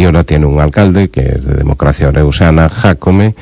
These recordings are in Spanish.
y ahora tiene un alcalde que es de Democracia Oreusana, Jácome,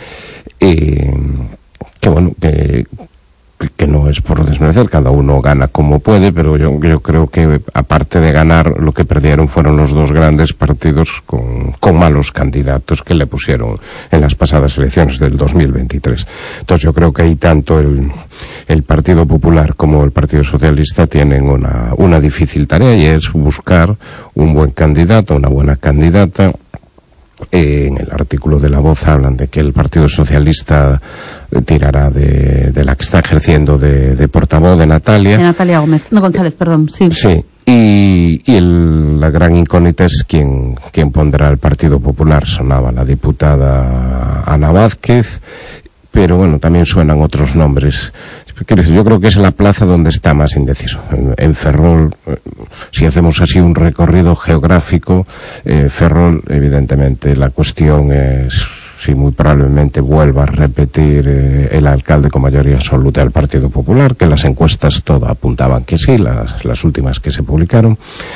que bueno, que no es por desmerecer, cada uno gana como puede, pero yo creo que aparte de ganar, lo que perdieron fueron los dos grandes partidos con malos candidatos que le pusieron en las pasadas elecciones del 2023. Entonces yo creo que ahí tanto el Partido Popular como el Partido Socialista tienen una difícil tarea, y es buscar un buen candidato, una buena candidata. En el artículo de La Voz hablan de que el Partido Socialista tirará de la que está ejerciendo de portavoz, de Natalia. De Natalia González, perdón, sí. Sí, y la gran incógnita es quién pondrá el Partido Popular. Sonaba la diputada Ana Vázquez, pero bueno, también suenan otros nombres. Yo creo que es la plaza donde está más indeciso. En Ferrol, si hacemos así un recorrido geográfico, Ferrol, evidentemente, la cuestión es si muy probablemente vuelva a repetir el alcalde con mayoría absoluta del Partido Popular, que las encuestas todas apuntaban que sí, las últimas que se publicaron.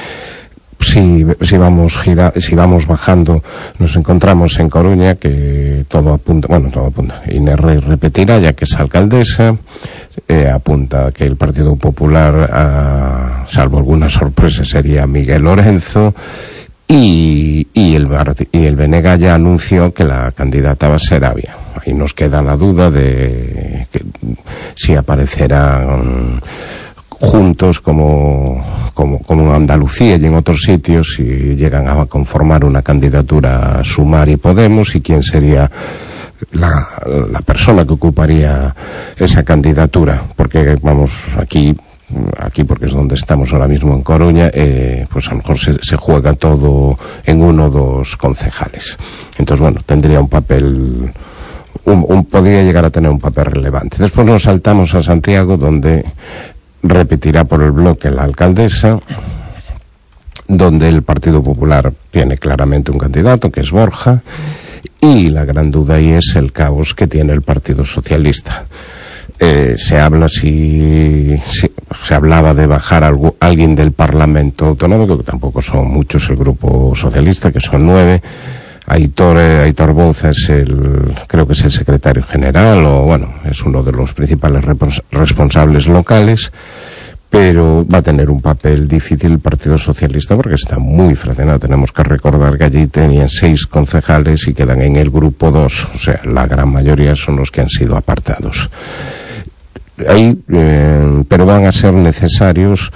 Si vamos bajando, nos encontramos en Coruña, que todo apunta, Inés Rey repetirá, ya que es alcaldesa, apunta que el Partido Popular, salvo alguna sorpresa, sería Miguel Lorenzo, y el Venega ya anunció que la candidata va a ser Avia. Ahí nos queda la duda de que si aparecerán juntos como en Andalucía y en otros sitios, si llegan a conformar una candidatura Sumar y Podemos, y quién sería la persona que ocuparía esa candidatura, porque vamos, aquí porque es donde estamos ahora mismo en Coruña, pues a lo mejor se juega todo en uno o dos concejales. Entonces bueno, tendría un papel, podría llegar a tener un papel relevante. Después nos saltamos a Santiago, donde repetirá por el bloque la alcaldesa, donde el Partido Popular tiene claramente un candidato, que es Borja, y la gran duda ahí es el caos que tiene el Partido Socialista. Se hablaba de bajar alguien del Parlamento Autonómico, que tampoco son muchos, el Grupo Socialista, que son 9. Aitor Bouza creo que es el secretario general, es uno de los principales responsables locales, pero va a tener un papel difícil el Partido Socialista porque está muy fraccionado. Tenemos que recordar que allí tenían 6 concejales y quedan en el grupo 2, o sea, la gran mayoría son los que han sido apartados. Pero van a ser necesarios,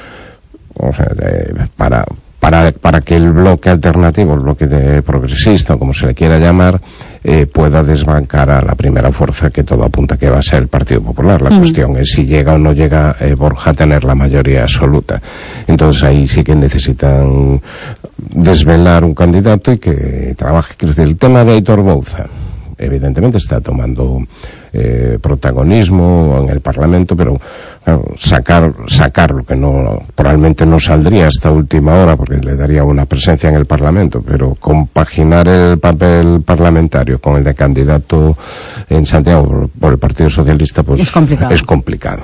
para que el bloque alternativo, el bloque progresista, o como se le quiera llamar, pueda desbancar a la primera fuerza, que todo apunta que va a ser el Partido Popular. La cuestión es si llega o no llega Borja a tener la mayoría absoluta. Entonces ahí sí que necesitan desvelar un candidato y que trabaje. El tema de Aitor Bouza, evidentemente está tomando protagonismo en el Parlamento, pero sacar lo que probablemente no saldría hasta última hora, porque le daría una presencia en el Parlamento, pero compaginar el papel parlamentario con el de candidato en Santiago por el Partido Socialista, pues es complicado.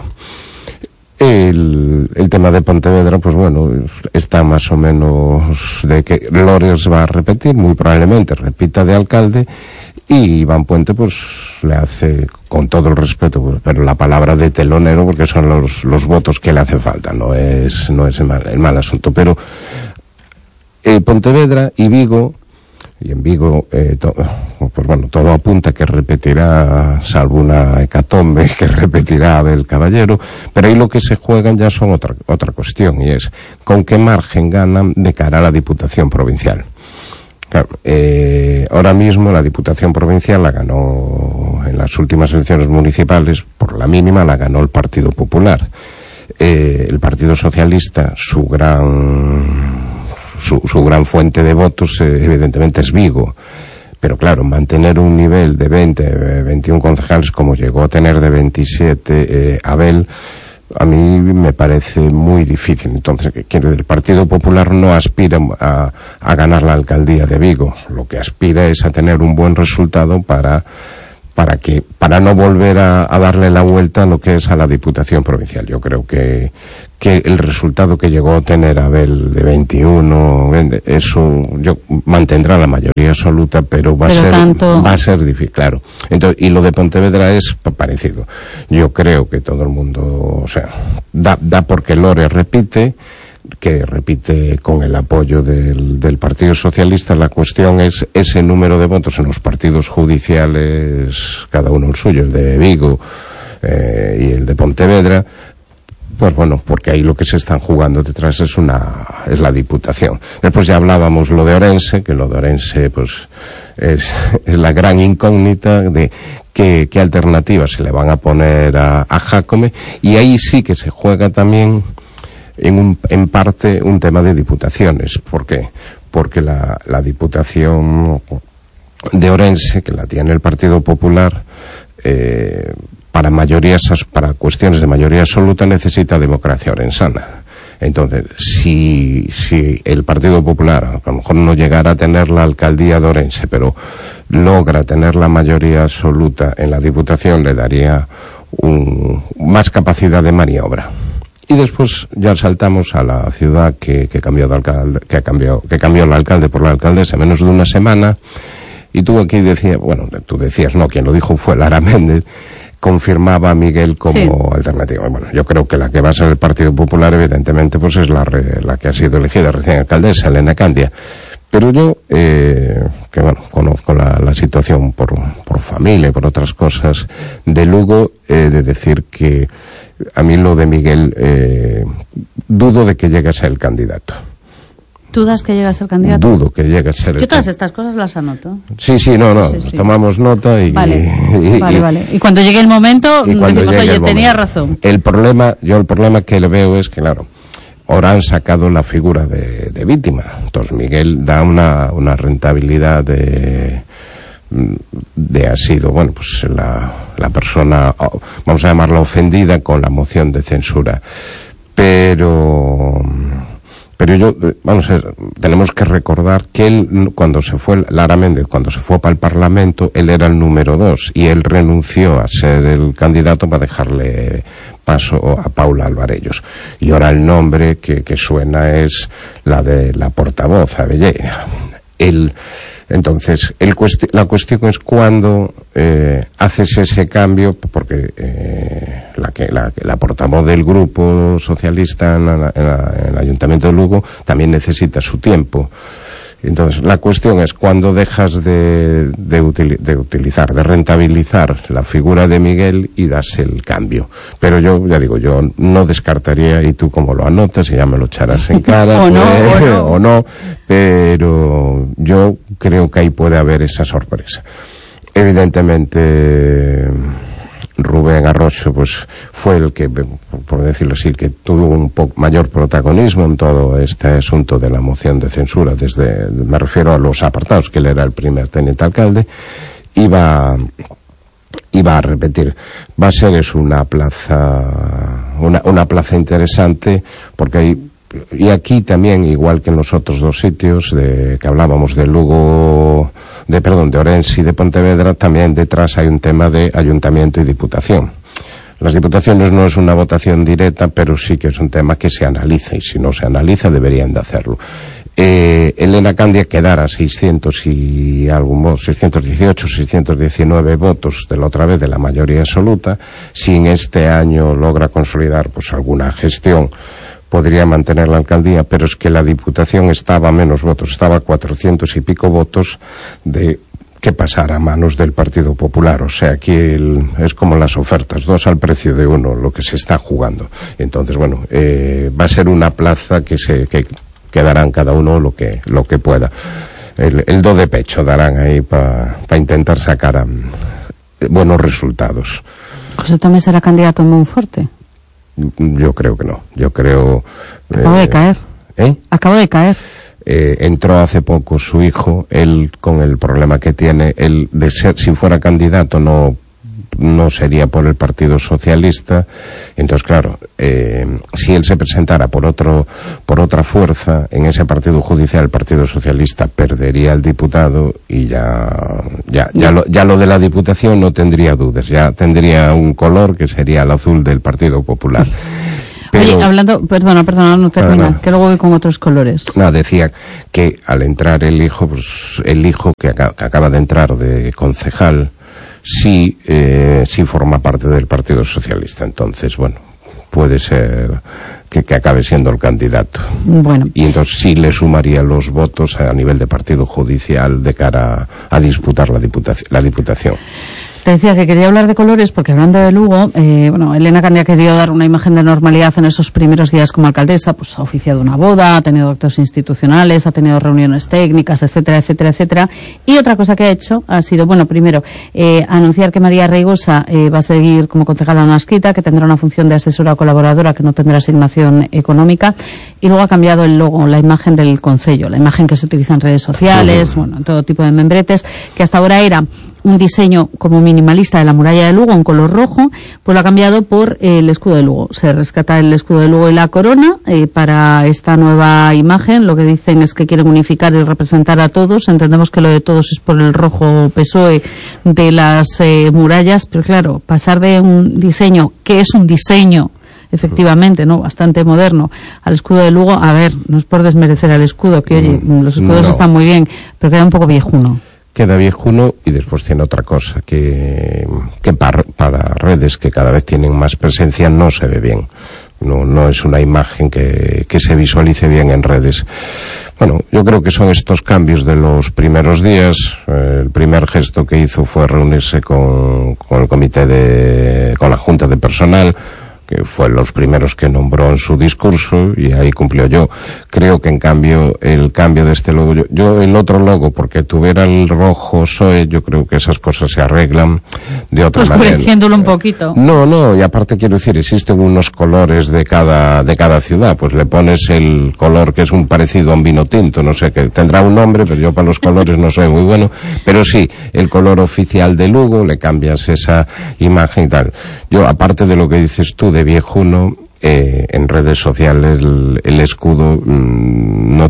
El tema de Pontevedra, pues bueno, está más o menos de que Lores va a repetir, muy probablemente repita de alcalde, y Iván Puente pues le hace, con todo el respeto, pero la palabra de telonero, porque son los votos que le hace falta, no es el mal asunto. Pero Pontevedra y Vigo, y en Vigo todo apunta que repetirá, salvo una hecatombe, que repetirá Abel Caballero, pero ahí lo que se juegan ya son otra cuestión, y es con qué margen ganan de cara a la Diputación Provincial. Claro, ahora mismo la Diputación Provincial la ganó en las últimas elecciones municipales, por la mínima la ganó el Partido Popular. El Partido Socialista, su gran fuente de votos evidentemente es Vigo, pero claro, mantener un nivel de 21 concejales como llegó a tener de 27 Abel, a mí me parece muy difícil. Entonces, el Partido Popular no aspira a ganar la alcaldía de Vigo, lo que aspira es a tener un buen resultado para para no volver a darle la vuelta a lo que es a la Diputación Provincial. Yo creo que el resultado que llegó a tener Abel de 21, eso mantendrá la mayoría absoluta, pero va a ser difícil, claro. Entonces, y lo de Pontevedra es parecido. Yo creo que todo el mundo, o sea, da porque Lore repite con el apoyo del Partido Socialista. La cuestión es ese número de votos en los partidos judiciales, cada uno el suyo, el de Vigo y el de Pontevedra. Pues bueno, porque ahí lo que se están jugando detrás es la Diputación. Después ya hablábamos lo de Orense, que lo de Orense pues es la gran incógnita de qué alternativas se le van a poner a Jácome, y ahí sí que se juega también en parte un tema de diputaciones. ¿Por qué? Porque la Diputación de Orense, que la tiene el Partido Popular, para cuestiones de mayoría absoluta necesita democracia orensana. Entonces, si el Partido Popular a lo mejor no llegara a tener la alcaldía de Orense, pero logra tener la mayoría absoluta en la Diputación, le daría más capacidad de maniobra. Y después ya saltamos a la ciudad que cambió de alcalde, que cambió el alcalde por la alcaldesa en menos de una semana. Y tú aquí decías, no, quien lo dijo fue Lara Méndez, confirmaba a Miguel como alternativa. Bueno, yo creo que la que va a ser el Partido Popular, evidentemente, pues es la que ha sido elegida recién alcaldesa, Elena Candia. Pero yo, conozco la situación por familia y por otras cosas de Lugo, de decir que a mí lo de Miguel, dudo de que llegue a ser el candidato. ¿Dudas que llegue a ser candidato? Dudo que llegue a ser. Yo todas estas cosas las anoto. Sí, tomamos nota y... Vale. Y cuando llegue el momento, decimos, oye, tenía razón. El problema que le veo es que, claro, ahora han sacado la figura de víctima. Entonces Miguel da una rentabilidad de ha sido, pues la persona, vamos a llamarla ofendida con la moción de censura. Pero tenemos que recordar que él, Lara Méndez, cuando se fue para el Parlamento, él era el número 2 y él renunció a ser el candidato para dejarle paso a Paula Alvarellos. Y ahora el nombre que suena es la de la portavoz, Abellera. Entonces, la cuestión es cuando haces ese cambio, porque la portavoz del grupo socialista en el Ayuntamiento de Lugo también necesita su tiempo. Entonces, la cuestión es cuando dejas de rentabilizar la figura de Miguel y das el cambio. Pero yo no descartaría, y tú como lo anotas y ya me lo echarás en cara, o no, pero yo creo que ahí puede haber esa sorpresa. Evidentemente, Rubén Arrocho pues fue el que, por decirlo así, que tuvo un poco mayor protagonismo en todo este asunto de la moción de censura, me refiero a los apartados, que él era el primer teniente alcalde. Iba a repetir, va a ser una plaza interesante, porque aquí también, igual que en los otros dos sitios que hablábamos de Lugo, de Orense y de Pontevedra, también detrás hay un tema de ayuntamiento y diputación. Las diputaciones no es una votación directa, pero sí que es un tema que se analiza, y si no se analiza deberían de hacerlo. Elena Candia quedara 618, 619 votos de la otra vez de la mayoría absoluta. Si en este año logra consolidar pues alguna gestión, podría mantener la alcaldía, pero es que la Diputación estaba a menos votos, estaba a 400 y pico votos de que pasara a manos del Partido Popular. O sea, aquí es como las ofertas, 2 al precio de 1, lo que se está jugando. Entonces, va a ser una plaza que darán cada uno lo que pueda. El do de pecho darán ahí para intentar sacar buenos resultados. ¿José Tomé será candidato en Monforte? Yo creo que no. Acabo de caer. Acabo de caer. Entró hace poco su hijo, él con el problema que tiene, él de ser, si fuera candidato no no sería por el Partido Socialista. Entonces, claro, si él se presentara por otra fuerza, en ese partido judicial el Partido Socialista perdería el diputado y ya lo de la Diputación no tendría dudas, ya tendría un color que sería el azul del Partido Popular. Pero, oye, hablando, perdona, no termina, que luego voy con otros colores. No, decía que al entrar el hijo que acaba de entrar de concejal, sí forma parte del Partido Socialista. Entonces, bueno, puede ser que acabe siendo el candidato. Bueno. Y entonces sí le sumaría los votos a nivel de partido judicial de cara a disputar la Diputación. Te decía que quería hablar de colores porque, hablando de Lugo, Elena Candia ha querido dar una imagen de normalidad en esos primeros días como alcaldesa. Pues ha oficiado una boda, ha tenido actos institucionales, ha tenido reuniones técnicas, etcétera, etcétera, etcétera. Y otra cosa que ha hecho ha sido, primero, anunciar que María Reigosa va a seguir como concejala no adscrita, que tendrá una función de asesora o colaboradora, que no tendrá asignación económica. Y luego ha cambiado el logo, la imagen del concello, la imagen que se utiliza en redes sociales, en todo tipo de membretes, que hasta ahora era un diseño como minimalista de la muralla de Lugo en color rojo, pues lo ha cambiado por el escudo de Lugo. Se rescata el escudo de Lugo y la corona para esta nueva imagen. Lo que dicen es que quieren unificar y representar a todos. Entendemos que lo de todos es por el rojo PSOE de las murallas, pero claro, pasar de un diseño que es un diseño efectivamente, ¿no?, bastante moderno, al escudo de Lugo, a ver, no es por desmerecer al escudo, que oye, los escudos están muy bien, pero queda un poco viejuno. Queda viejuno, y después tiene otra cosa, que para redes que cada vez tienen más presencia no se ve bien. No es una imagen que se visualice bien en redes. Bueno, yo creo que son estos cambios de los primeros días. El primer gesto que hizo fue reunirse con el comité con la Junta de Personal, que fue los primeros que nombró en su discurso, y ahí cumplió. Yo creo que en cambio el cambio de este logo, yo el otro logo, porque tuviera el rojo PSOE, yo creo que esas cosas se arreglan de otra manera. Oscureciéndolo un poquito. No, y aparte quiero decir, existen unos colores de cada ciudad, pues le pones el color que es un parecido a un vino tinto, no sé, que tendrá un nombre, pero yo para los colores no soy muy bueno, pero sí, el color oficial de Lugo, le cambias esa imagen y tal. Yo, aparte de lo que dices tú de viejuno, en redes sociales el escudo no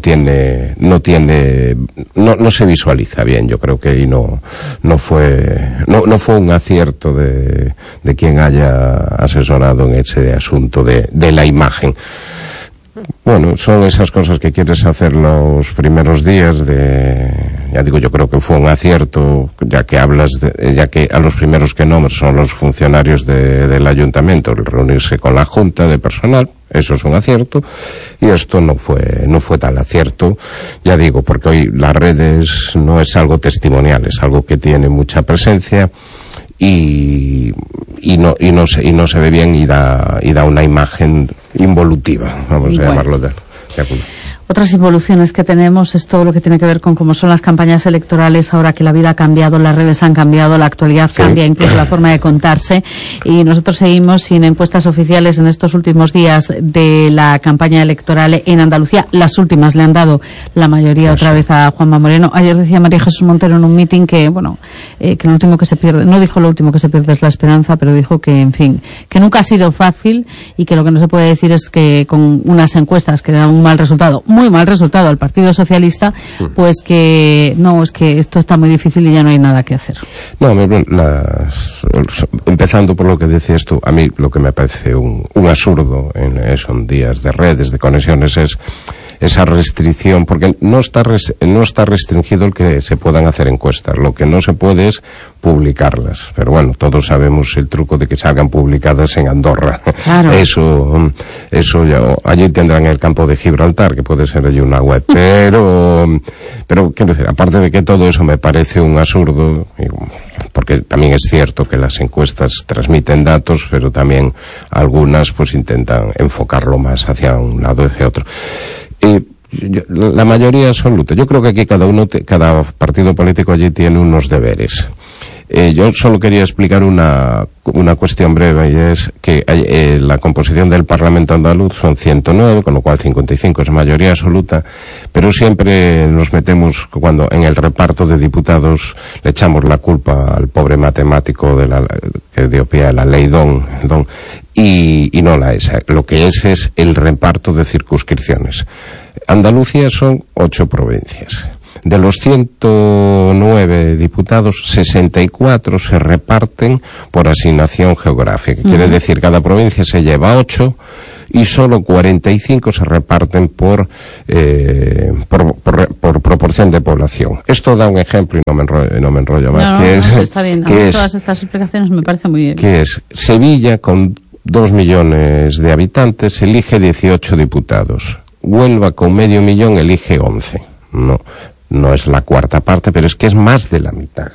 se visualiza bien. Yo creo que ahí no fue un acierto de quien haya asesorado en ese asunto de la imagen. Bueno, son esas cosas que quieres hacer los primeros días ya digo, yo creo que fue un acierto, ya que a los primeros que nombres son los funcionarios del ayuntamiento, el reunirse con la Junta de Personal, eso es un acierto, y esto no fue tal acierto, ya digo, porque hoy las redes no es algo testimonial, es algo que tiene mucha presencia, y no se ve bien, y da una imagen involutiva, vamos a llamarlo de acuerdo. Otras involuciones que tenemos es todo lo que tiene que ver con cómo son las campañas electorales, ahora que la vida ha cambiado, las redes han cambiado, la actualidad cambia, incluso la forma de contarse, y nosotros seguimos sin encuestas oficiales en estos últimos días de la campaña electoral en Andalucía. Las últimas le han dado la mayoría otra vez a Juanma Moreno. Ayer decía María Jesús Montero en un meeting que lo último que se pierde, no dijo lo último que se pierde es la esperanza, pero dijo que, en fin, que nunca ha sido fácil, y que lo que no se puede decir es que con unas encuestas que dan un muy mal resultado al Partido Socialista, pues que no, es que esto está muy difícil y ya no hay nada que hacer. No, empezando por lo que decías tú, a mí lo que me parece un absurdo son días de redes, de conexiones, es esa restricción, porque no está restringido el que se puedan hacer encuestas, lo que no se puede es publicarlas, pero bueno, todos sabemos el truco de que salgan publicadas en Andorra. Claro. Eso ya, allí tendrán el campo de Gibraltar, que puede ser allí una web, pero quiero decir, aparte de que todo eso me parece un absurdo, porque también es cierto que las encuestas transmiten datos, pero también algunas pues intentan enfocarlo más hacia un lado hacia otro. La mayoría absoluta. Yo creo que aquí cada partido político allí tiene unos deberes. Yo solo quería explicar una cuestión breve, y es que la composición del Parlamento andaluz son 109, con lo cual 55 es mayoría absoluta, pero siempre nos metemos, cuando en el reparto de diputados le echamos la culpa al pobre matemático que dio pie a la ley Don, y no la es. Lo que es el reparto de circunscripciones. Andalucía son 8 provincias. De los 109 diputados, 64 se reparten por asignación geográfica. Quiere decir, cada provincia se lleva 8 y solo 45 se reparten por proporción de población. Esto da un ejemplo y no me enrollo más. Está bien. Todas estas explicaciones me parecen muy bien. Que es Sevilla, con 2 millones de habitantes, elige 18 diputados. Huelva, con 500.000, elige 11. No es la cuarta parte, pero es que es más de la mitad.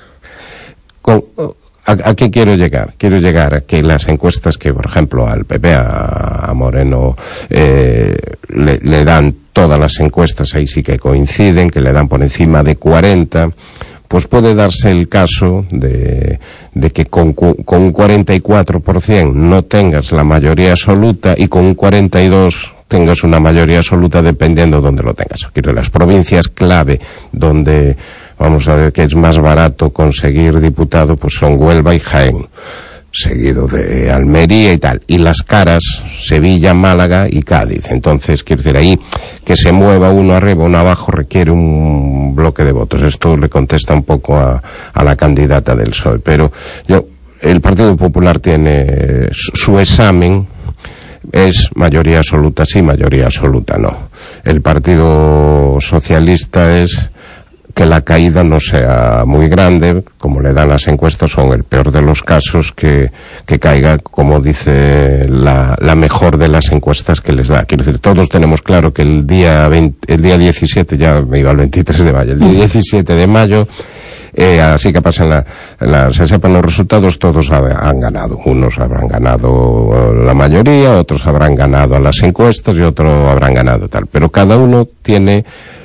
¿A qué quiero llegar? Quiero llegar a que las encuestas que, por ejemplo, al PP, a Moreno, le dan todas las encuestas, ahí sí que coinciden, que le dan por encima de 40, pues puede darse el caso de que con un 44% no tengas la mayoría absoluta y con un 42% tengas una mayoría absoluta, dependiendo de dónde lo tengas. Quiero, las provincias clave donde vamos a ver que es más barato conseguir diputado, pues son Huelva y Jaén, seguido de Almería y tal. Y las caras, Sevilla, Málaga y Cádiz. Entonces, quiero decir, ahí que se mueva uno arriba, uno abajo, requiere un bloque de votos. Esto le contesta un poco a la candidata del PSOE. Pero el Partido Popular tiene su examen. Es mayoría absoluta sí, mayoría absoluta no. El Partido Socialista es que la caída no sea muy grande, como le dan las encuestas, son el peor de los casos que caiga, como dice la mejor de las encuestas que les da. Quiero decir, todos tenemos claro que el día 17, ya me iba al 23 de mayo, el día 17 de mayo, así que pasan se sepan los resultados, todos han ganado. Unos habrán ganado la mayoría, otros habrán ganado a las encuestas y otros habrán ganado tal. Pero cada uno tiene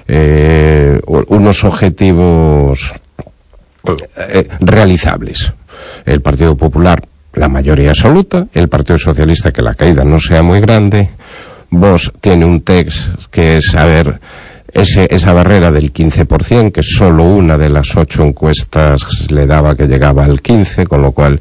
unos objetivos realizables. El Partido Popular, la mayoría absoluta. El Partido Socialista, que la caída no sea muy grande. Vox tiene un text que es saber esa barrera del 15%, que solo una de las 8 encuestas le daba que llegaba al 15%, con lo cual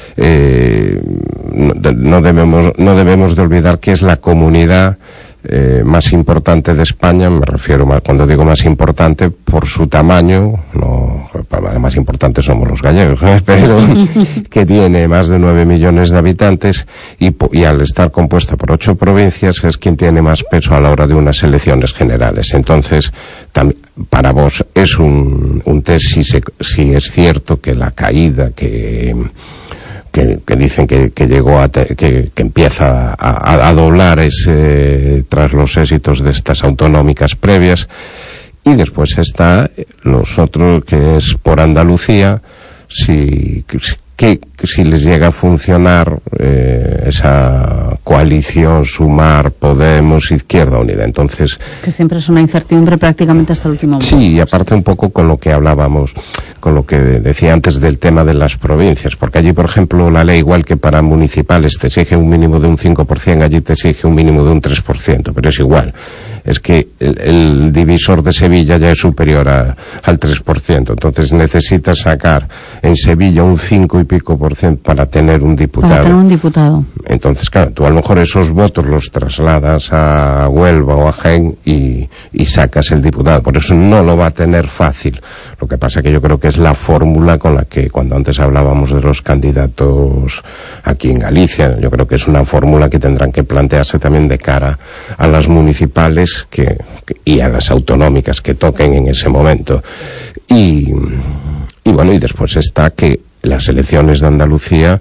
no debemos de olvidar que es la comunidad más importante de España. Me refiero, cuando digo más importante, por su tamaño, no, más importante somos los gallegos, pero que tiene más de 9 millones de habitantes y al estar compuesta por 8 provincias es quien tiene más peso a la hora de unas elecciones generales. Entonces, para vos es un test si es cierto que la caída que dicen que llegó que empieza a doblar tras los éxitos de estas autonómicas previas. Y después está los otros, que es por Andalucía, si les llega a funcionar esa coalición Sumar, Podemos, Izquierda Unida. Entonces, que siempre es una incertidumbre prácticamente hasta el último momento. Sí, y aparte un poco con lo que hablábamos, con lo que decía antes del tema de las provincias, porque allí, por ejemplo, la ley, igual que para municipales, te exige un mínimo de un 5%, allí te exige un mínimo de un 3%, pero es igual. Es que el divisor de Sevilla ya es superior al 3%, entonces necesitas sacar en Sevilla un 5 y pico % para tener un diputado. Para tener un diputado. Entonces, claro, tú a lo mejor esos votos los trasladas a Huelva o a Jaén y sacas el diputado. Por eso no lo va a tener fácil. Lo que pasa que yo creo que es la fórmula con la que, cuando antes hablábamos de los candidatos aquí en Galicia, yo creo que es una fórmula que tendrán que plantearse también de cara a las municipales y a las autonómicas que toquen en ese momento. Y bueno, y después está que las elecciones de Andalucía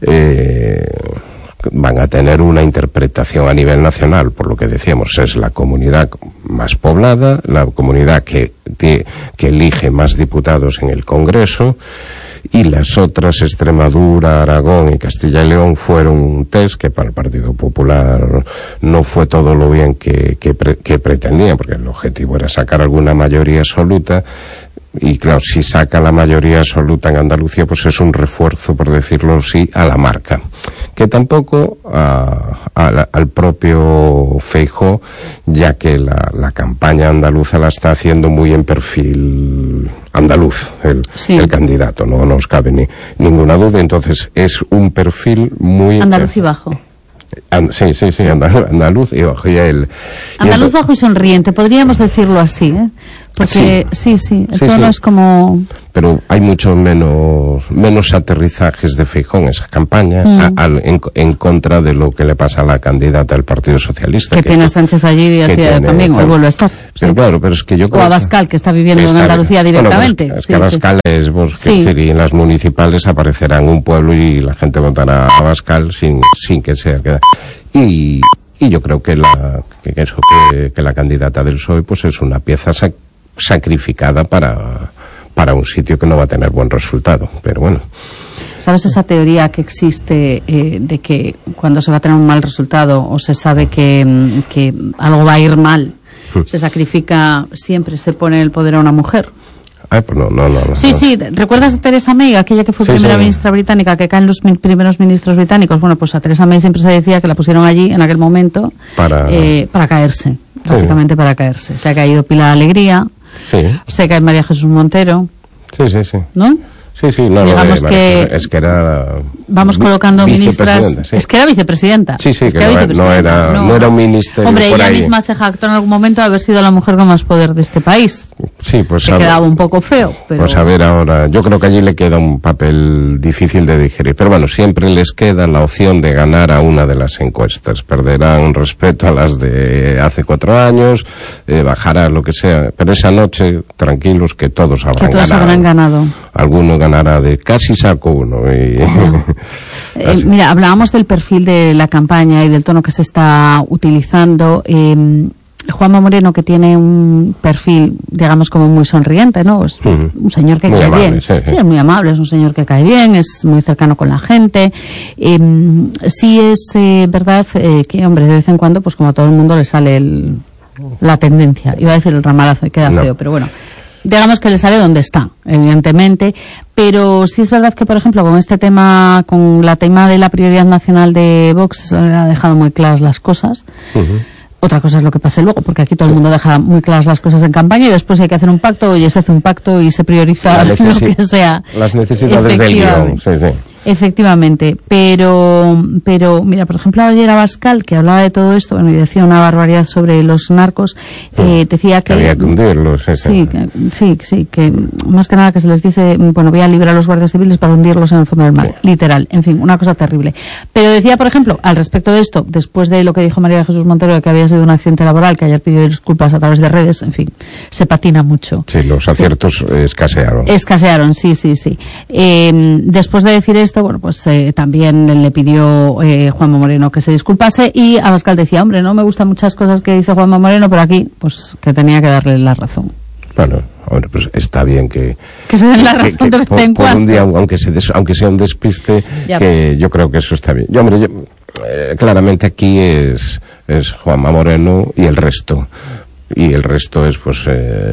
van a tener una interpretación a nivel nacional, por lo que decíamos, es la comunidad más poblada, la comunidad que elige más diputados en el Congreso, y las otras, Extremadura, Aragón y Castilla y León, fueron un test que para el Partido Popular no fue todo lo bien que pretendían, porque el objetivo era sacar alguna mayoría absoluta. y claro, si saca la mayoría absoluta en Andalucía, pues es un refuerzo, por decirlo así, a la marca, que tampoco al propio Feijóo, ya que la campaña andaluza la está haciendo muy en perfil andaluz, el candidato, no nos cabe ninguna duda. Entonces es un perfil muy andaluz y bajo. Sí, andaluz y bajo. Andaluz bajo y sonriente, podríamos decirlo así, ¿eh? Porque sí, el tono es como... Pero hay mucho menos aterrizajes de Feijóo en esa campaña en contra de lo que le pasa a la candidata del Partido Socialista. Que tiene a Sánchez allí y así también, hoy vuelve a estar. Pero claro, pero es que yo creo... O a Abascal, que está viviendo en Andalucía directamente. Bueno, es que Abascal es decir, y en las municipales aparecerá en un pueblo y la gente votará a Abascal sin que sea... Y yo creo que la candidata del PSOE pues es una pieza sacrificada para un sitio que no va a tener buen resultado, pero bueno. ¿Sabes esa teoría que existe de que cuando se va a tener un mal resultado o se sabe que algo va a ir mal, se sacrifica, siempre se pone el poder a una mujer? Pues no. Sí, ¿recuerdas a Theresa May, aquella que fue primera ministra británica, que caen los primeros ministros británicos? Bueno, pues a Theresa May siempre se decía que la pusieron allí en aquel momento para caerse, básicamente para caerse. Se ha caído Pilar Alegría, se cae María Jesús Montero, ¿no? Sí, digamos que es que era... Vamos colocando ministras... Es que era vicepresidenta. Sí, que no era un ministerio. Hombre, por ella ahí. misma se jactó en algún momento de haber sido la mujer con más poder de este país. Sí, pues... Que quedaba un poco feo, pero... Pues a ver ahora, yo creo que allí le queda un papel difícil de digerir. Pero bueno, siempre les queda la opción de ganar a una de las encuestas. Perderán respeto a las de hace 4 años, bajará lo que sea. Pero esa noche, tranquilos, que todos habrán ganado. Alguno ganará de casi saco uno. Mira, hablábamos del perfil de la campaña y del tono que se está utilizando. Juanma Moreno, que tiene un perfil, digamos, como muy sonriente, ¿no? Es un señor que cae bien. Sí, es muy amable, es un señor que cae bien, es muy cercano con la gente. Sí es verdad que, hombre, de vez en cuando, pues como a todo el mundo le sale la tendencia. Iba a decir el ramalazo y queda feo, pero bueno. Digamos que le sale donde está, evidentemente, pero sí es verdad que, por ejemplo, con este tema, con la tema de la prioridad nacional de Vox, se ha dejado muy claras las cosas. Otra cosa es lo que pase luego, porque aquí todo el mundo deja muy claras las cosas en campaña y después hay que hacer un pacto y se hace un pacto y se prioriza lo que sea. Las necesidades del guión, sí. Efectivamente, pero mira, por ejemplo, ayer Abascal, que hablaba de todo esto, bueno, y decía una barbaridad sobre los narcos, decía que había que hundirlos. Sí, que más que nada que se les dice, bueno, voy a liberar a los guardias civiles para hundirlos en el fondo del mar, literal, en fin, una cosa terrible. Pero decía, por ejemplo, al respecto de esto, después de lo que dijo María Jesús Montero, de que había sido un accidente laboral, que ayer pidió disculpas a través de redes, en fin, se patina mucho. Sí, los aciertos escasearon. Escasearon, sí. Después de decir esto, bueno, pues también le pidió Juanma Moreno que se disculpase y Abascal decía, hombre, no me gustan muchas cosas que dice Juanma Moreno, pero aquí, pues que tenía que darle la razón. Bueno, pues está bien que se den la razón de vez en cuando. Por un día, aunque sea un despiste, que yo creo que eso está bien. Claramente aquí es Juanma Moreno y el resto. Y el resto es pues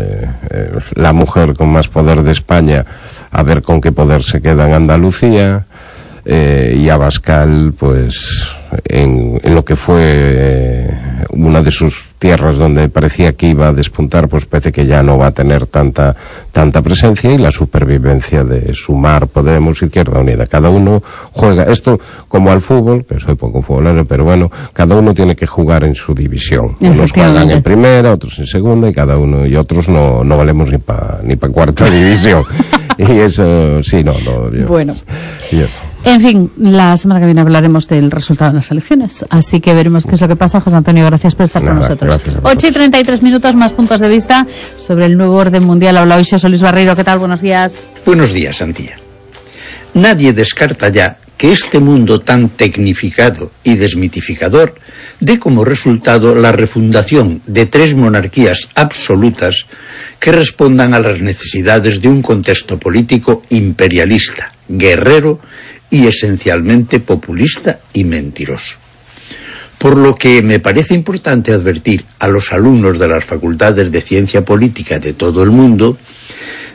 la mujer con más poder de España, a ver con qué poder se queda en Andalucía, y Abascal pues en lo que fue una de sus tierras donde parecía que iba a despuntar, pues parece que ya no va a tener tanta presencia, y la supervivencia de Sumar, Podemos, Izquierda Unida. Cada uno juega esto como al fútbol, que soy poco futbolero, pero bueno, cada uno tiene que jugar en su división. Unos juegan en primera, otros en segunda, y otros no valemos ni para cuarta división. Y eso, sí, bueno. Y eso. En fin, la semana que viene hablaremos del resultado de las elecciones, así que veremos qué es lo que pasa. José Antonio, gracias por estar con nosotros. 8:33, más puntos de vista sobre el nuevo orden mundial. Habla hoy Xosé Luis Barreiro. ¿Qué tal? Buenos días. Buenos días, Antía. Nadie descarta ya que este mundo tan tecnificado y desmitificador dé como resultado la refundación de 3 monarquías absolutas que respondan a las necesidades de un contexto político imperialista, guerrero y esencialmente populista y mentiroso. Por lo que me parece importante advertir a los alumnos de las facultades de Ciencia Política de todo el mundo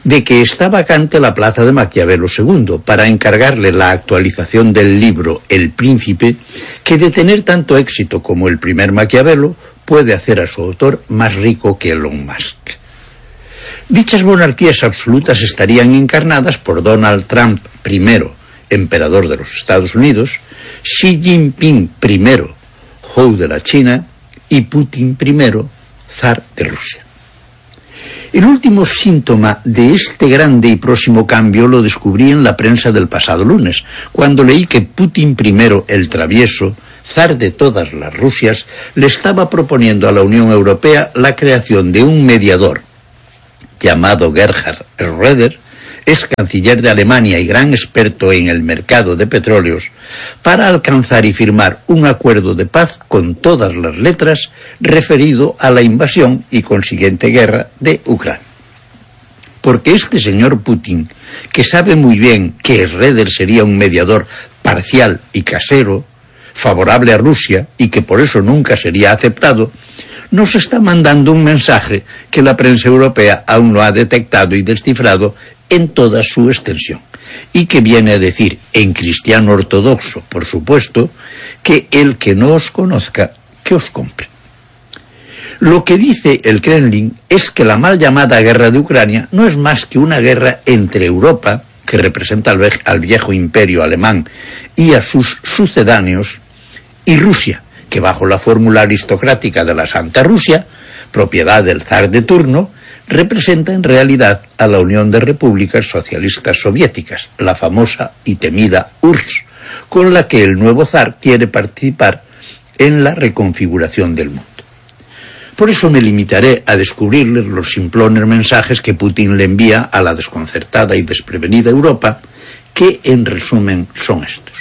de que está vacante la plaza de Maquiavelo II para encargarle la actualización del libro El Príncipe, que de tener tanto éxito como el primer Maquiavelo puede hacer a su autor más rico que Elon Musk. Dichas monarquías absolutas estarían encarnadas por Donald Trump I, emperador de los Estados Unidos, Xi Jinping I, Hou de la China, y Putin I, zar de Rusia. El último síntoma de este grande y próximo cambio lo descubrí en la prensa del pasado lunes, cuando leí que Putin I, el travieso, zar de todas las Rusias, le estaba proponiendo a la Unión Europea la creación de un mediador, llamado Gerhard Schröder, es canciller de Alemania y gran experto en el mercado de petróleos, para alcanzar y firmar un acuerdo de paz con todas las letras referido a la invasión y consiguiente guerra de Ucrania. Porque este señor Putin, que sabe muy bien que Schröder sería un mediador parcial y casero, favorable a Rusia y que por eso nunca sería aceptado, nos está mandando un mensaje que la prensa europea aún no ha detectado y descifrado en toda su extensión, y que viene a decir, en cristiano ortodoxo, por supuesto, que el que no os conozca, que os compre. Lo que dice el Kremlin es que la mal llamada guerra de Ucrania no es más que una guerra entre Europa, que representa al viejo imperio alemán, y a sus sucedáneos, y Rusia, que bajo la fórmula aristocrática de la Santa Rusia, propiedad del zar de turno, representa en realidad a la Unión de Repúblicas Socialistas Soviéticas, la famosa y temida URSS, con la que el nuevo zar quiere participar en la reconfiguración del mundo. Por eso me limitaré a descubrirles los simplones mensajes que Putin le envía a la desconcertada y desprevenida Europa, que en resumen son estos.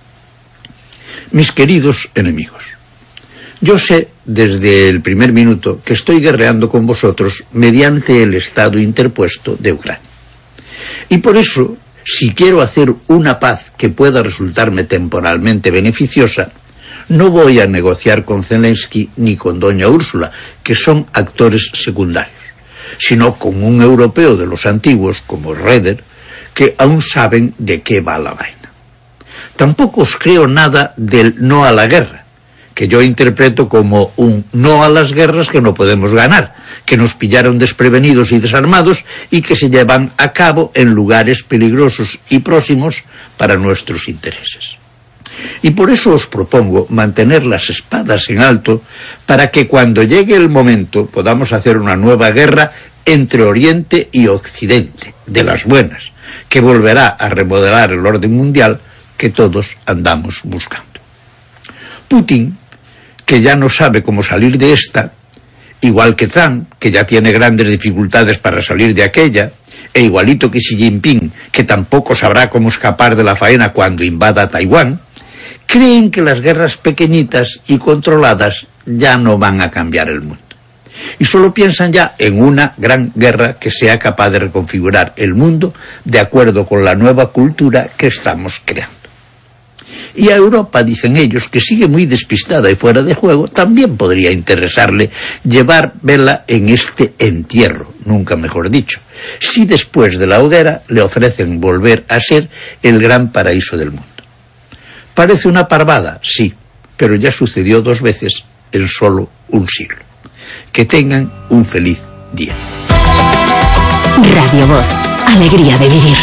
Mis queridos enemigos, yo sé desde el primer minuto que estoy guerreando con vosotros mediante el estado interpuesto de Ucrania. Y por eso, si quiero hacer una paz que pueda resultarme temporalmente beneficiosa, no voy a negociar con Zelensky ni con doña Úrsula, que son actores secundarios, sino con un europeo de los antiguos, como Schröder, que aún saben de qué va la vaina. Tampoco os creo nada del no a la guerra, que yo interpreto como un no a las guerras que no podemos ganar, que nos pillaron desprevenidos y desarmados y que se llevan a cabo en lugares peligrosos y próximos para nuestros intereses. Y por eso os propongo mantener las espadas en alto para que cuando llegue el momento podamos hacer una nueva guerra entre Oriente y Occidente, de las buenas, que volverá a remodelar el orden mundial que todos andamos buscando. Putin, que ya no sabe cómo salir de esta, igual que Trump, que ya tiene grandes dificultades para salir de aquella, e igualito que Xi Jinping, que tampoco sabrá cómo escapar de la faena cuando invada Taiwán, creen que las guerras pequeñitas y controladas ya no van a cambiar el mundo. Y solo piensan ya en una gran guerra que sea capaz de reconfigurar el mundo de acuerdo con la nueva cultura que estamos creando. Y a Europa, dicen ellos, que sigue muy despistada y fuera de juego, también podría interesarle llevar vela en este entierro, nunca mejor dicho, si después de la hoguera le ofrecen volver a ser el gran paraíso del mundo. Parece una parvada, sí, pero ya sucedió 2 veces en solo un siglo. Que tengan un feliz día. Radio Voz, alegría de vivir.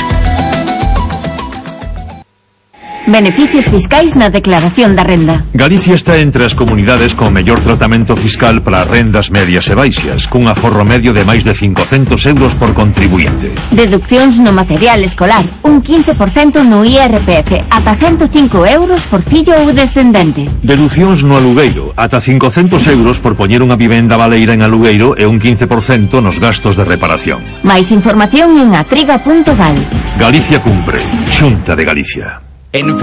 Beneficios fiscais na declaración da renda. Galicia está entre as comunidades con mellor tratamento fiscal para rendas medias e baixas, cun aforro medio de máis de 500 euros por contribuinte. Deduccións no material escolar, un 15% no IRPF, ata 105 euros por fillo ou descendente. Deducións no alugueiro, ata 500 euros por poñer unha vivenda baleira en alugueiro e un 15% nos gastos de reparación. Máis información en atriga.gal. Galicia cumpre. Xunta de Galicia. En